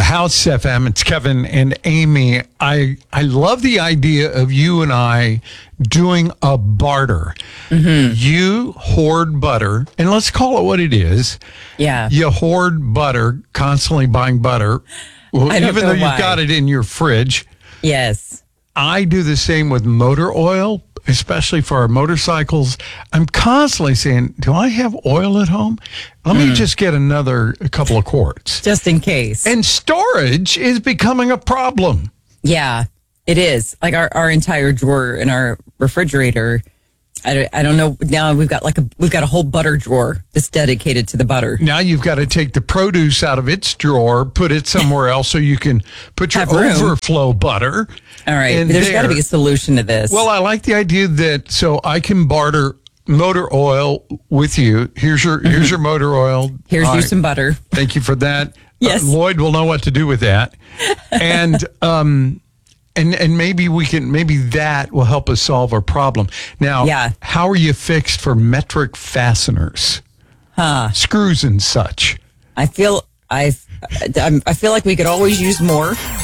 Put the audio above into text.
House FM. It's Kevin and Amy. I love the idea of you and I doing a barter. Mm-hmm. You hoard butter, and let's call it what it is. Yeah. You hoard butter, constantly buying butter, even though you've got it in your fridge. Yes. I do the same with motor oil, especially for our motorcycles. I'm constantly saying, do I have oil at home? Let me just get a couple of quarts. Just in case. And storage is becoming a problem. Yeah, it is. Like our entire drawer in our refrigerator, I don't know. Now we've got a whole butter drawer that's dedicated to the butter. Now you've got to take the produce out of its drawer, put it somewhere else so you can put your overflow butter. All right. And there's got to be a solution to this. Well, I like the idea that so I can barter motor oil with you. Here's your motor oil. Here's you some butter. Thank you for that. Yes. Lloyd will know what to do with that. And and maybe that will help us solve our problem. Now, How are you fixed for metric fasteners? Screws and such. I feel like we could always use more.